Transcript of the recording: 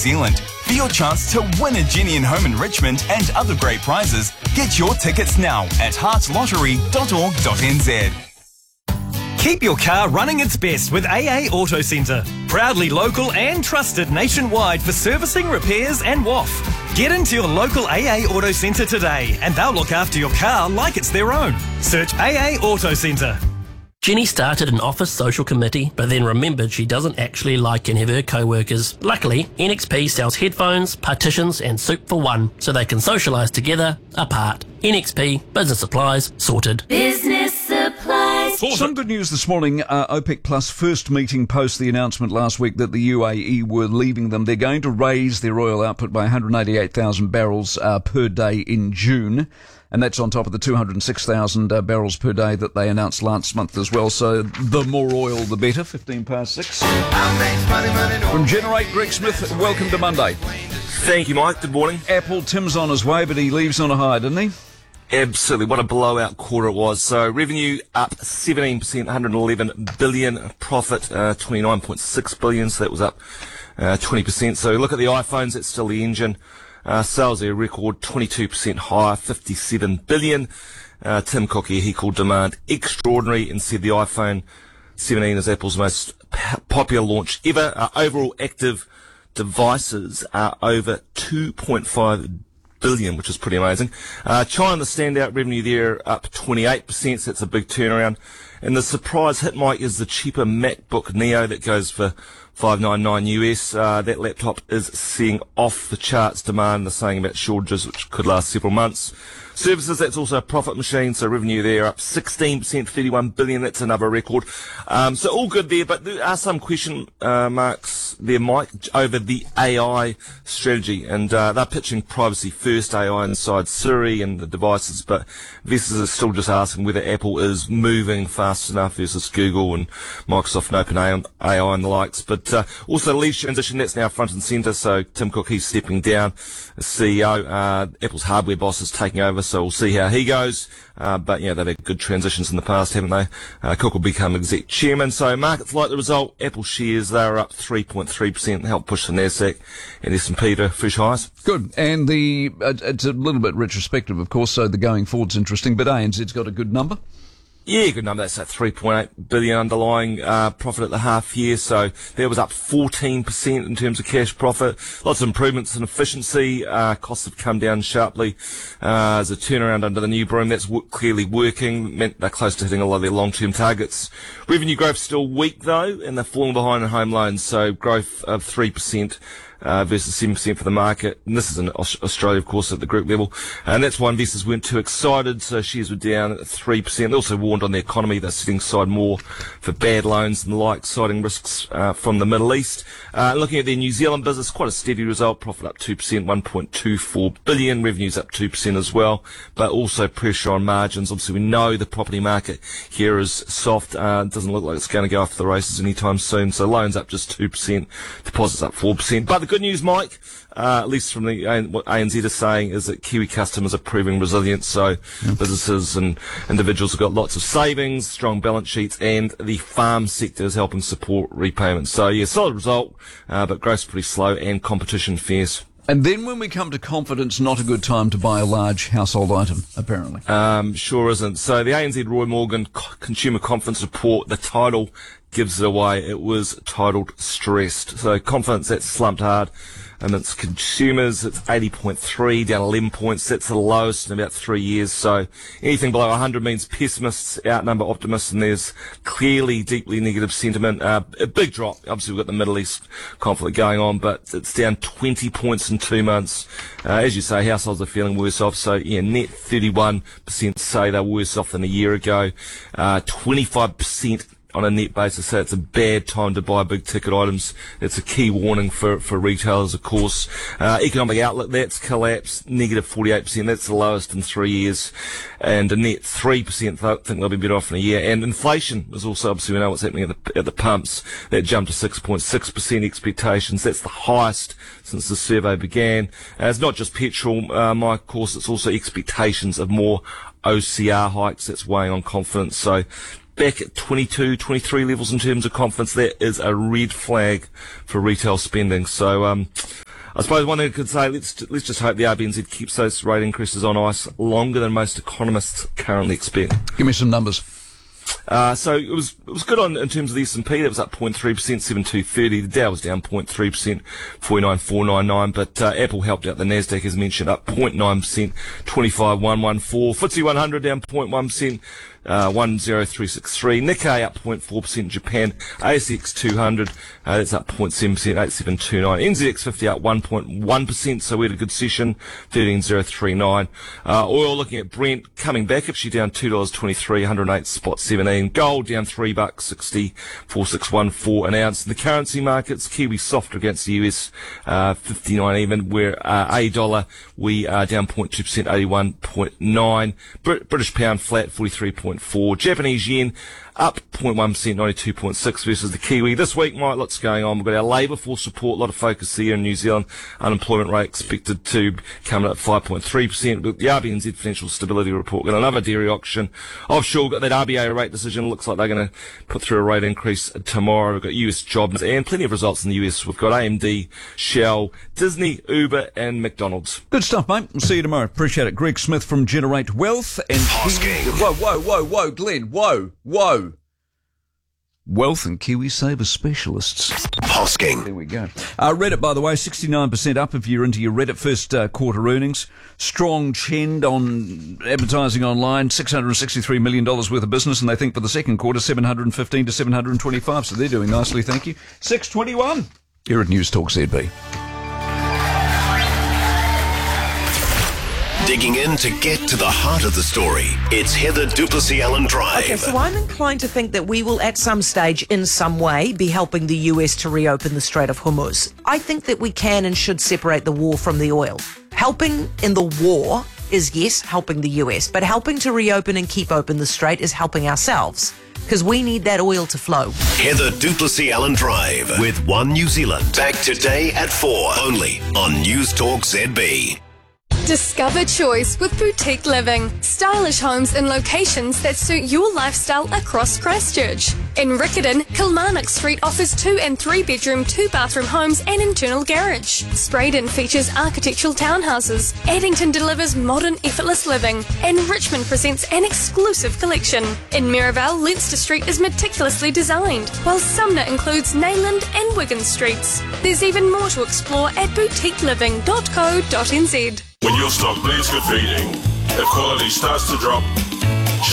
Zealand. For your chance to win a Genie and Home enrichment and other great prizes, get your tickets now at heartslottery.org.nz. Keep your car running its best with AA Auto Centre. Proudly local and trusted nationwide for servicing, repairs and WAF. Get into your local AA Auto Centre today and they'll look after your car like it's their own. Search AA Auto Centre. Jenny started an office social committee, but then remembered she doesn't actually like any of her co-workers. Luckily, NXP sells headphones, partitions and soup for one, so they can socialise together, apart. NXP, business supplies, sorted. Business supplies. Some good news this morning. OPEC Plus first meeting post the announcement last week that the UAE were leaving them. They're going to raise their oil output by 188,000 barrels per day in June. And that's on top of the 206,000 barrels per day that they announced last month as well. So the more oil, the better. 15 past 6. From Generate, Greg Smith, welcome to Monday. Thank you, Mike. Good morning. Apple, Tim's on his way, but he leaves on a high, didn't he? Absolutely. What a blowout quarter it was. So revenue up 17%, 111 billion. Profit 29.6 billion. So that was up 20%. So look at the iPhones. It's still the engine. Sales are a record 22% higher, 57 billion. Tim Cook here, he called demand extraordinary and said the iPhone 17 is Apple's most popular launch ever. Overall active devices are over 2.5 billion, which is pretty amazing. China, the standout, revenue there up 28%, so that's a big turnaround. And the surprise hit, Mike, is the cheaper MacBook Neo that goes for $599 US. That laptop is seeing off the charts demand. They're saying about shortages, which could last several months. Services, that's also a profit machine, so revenue there up 16%, 31 billion, that's another record. So all good there, but there are some question marks there, Mike, over the AI strategy, and they're pitching privacy first AI inside Siri and the devices, but investors are still just asking whether Apple is moving fast enough versus Google and Microsoft and OpenAI and the likes. But also the leadership transition, that's now front and centre, so Tim Cook, he's stepping down as CEO. Apple's hardware boss is taking over, so we'll see how he goes. But yeah, they've had good transitions in the past, haven't they? Cook will become exec chairman. So markets like the result. Apple shares, they're up 3.3%, help push the Nasdaq and S&P to fresh highs. Good. And it's a little bit retrospective, of course, so the going forward's interesting, but ANZ's got a good number. Yeah, good number. That's at 3.8 billion underlying profit at the half year. So that was up 14% in terms of cash profit. Lots of improvements in efficiency. Costs have come down sharply. There's a turnaround under the new broom. That's clearly working. Meant they're close to hitting a lot of their long-term targets. Revenue growth still weak though, and they're falling behind in home loans. So growth of 3%. Versus 7% for the market. And this is in Australia, of course, at the group level. And that's why investors weren't too excited. So shares were down at 3%. They also warned on the economy. They're setting aside more for bad loans and the like, citing risks from the Middle East. Looking at their New Zealand business, quite a steady result. Profit up 2%, 1.24 billion. Revenues up 2% as well. But also pressure on margins. Obviously, we know the property market here is soft. It doesn't look like it's going to go off the races anytime soon. So loans up just 2%. Deposits up 4%. But the good news, Mike, at least from what ANZ is saying, is that Kiwi customers are proving resilient. So businesses and individuals have got lots of savings, strong balance sheets, and the farm sector is helping support repayments. So yeah, solid result, but growth's pretty slow and competition fierce. And then when we come to confidence, not a good time to buy a large household item, apparently. Sure isn't. So the ANZ Roy Morgan Consumer Confidence Report, the title gives it away. It was titled Stressed. So confidence, that's slumped hard. And it's consumers, it's 80.3, down 11 points. That's the lowest in about 3 years. So anything below 100 means pessimists outnumber optimists, and there's clearly deeply negative sentiment. A big drop. Obviously, we've got the Middle East conflict going on, but it's down 20 points in 2 months. As you say, households are feeling worse off. So, yeah, net 31% say they're worse off than a year ago. 25% on a net basis, so it's a bad time to buy big ticket items. It's a key warning for retailers, of course. Economic outlook, that's collapsed, negative 48%. That's the lowest in 3 years. And a net 3%, I think they'll be better off in a year. And inflation is also, obviously, we know what's happening at the pumps. That jumped to 6.6% expectations. That's the highest since the survey began. It's not just petrol, Mike, of course, it's also expectations of more OCR hikes. That's weighing on confidence. So, back at 22, 23 levels in terms of confidence, that is a red flag for retail spending. So, I suppose one thing I could say, let's just hope the RBNZ keeps those rate increases on ice longer than most economists currently expect. Give me some numbers. So it was good in terms of the S&P. That was up 0.3%, 7,230. The Dow was down 0.3%, 49,499. But Apple helped out the Nasdaq, as mentioned, up 0.9%, 25,114. FTSE 100 down 0.1%. 10363. Nikkei up 0.4%. Japan. ASX 200, that's up 0.7%, 8729. NZX 50 up 1.1%, so we had a good session, 13039. Oil, looking at Brent, coming back, actually down $2.23, 108.17. Gold down $3, 60, 4614 an ounce. The currency markets, Kiwi softer against the US, 59 even, where a dollar, we are down 0.2%, 81.9. British pound flat, 43.4. Japanese yen up 0.1%, 92.6 versus the Kiwi. This week, Mike, lots going on. We've got our labour force report, a lot of focus here in New Zealand. Unemployment rate expected to come in at 5.3%. With the RBNZ financial stability report, got another dairy auction. Offshore, got that RBA rate decision. Looks like they're going to put through a rate increase tomorrow. We've got US jobs and plenty of results in the US. We've got AMD, Shell, Disney, Uber and McDonald's. Good stuff, mate. We'll see you tomorrow. Appreciate it. Greg Smith from Generate Wealth and Whoa, Glenn. Whoa. Wealth and Kiwi Saver specialists. Hosking. There we go. Reddit, by the way, 69% up if you're into your Reddit first quarter earnings. Strong trend on advertising online, $663 million worth of business, and they think for the second quarter, 715 to 725. So they're doing nicely, thank you. 621 here at News Talk ZB. Digging in to get to the heart of the story. It's Heather Duplessis-Allen Drive. Okay, so I'm inclined to think that we will at some stage, in some way, be helping the US to reopen the Strait of Hormuz. I think that we can and should separate the war from the oil. Helping in the war is, yes, helping the US, but helping to reopen and keep open the strait is helping ourselves, because we need that oil to flow. Heather Duplessis-Allen Drive with One New Zealand. Back today at 4, only on News Talk ZB. Discover choice with Boutique Living. Stylish homes in locations that suit your lifestyle across Christchurch. In Riccarton, Kilmarnock Street offers 2 and 3 bedroom, 2 bathroom homes and internal garage. Spraydon features architectural townhouses. Addington delivers modern, effortless living. And Richmond presents an exclusive collection. In Mirabelle, Leinster Street is meticulously designed, while Sumner includes Nayland and Wigan Streets. There's even more to explore at boutiqueliving.co.nz. When your stock bleeds good feeding, if quality starts to drop,